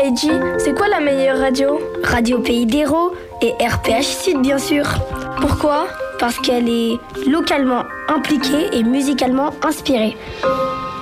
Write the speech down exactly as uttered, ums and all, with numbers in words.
Meiji, c'est quoi la meilleure radio? Radio Pays d'Hérault et R P H Sud, bien sûr. Pourquoi? Parce qu'elle est localement impliquée et musicalement inspirée.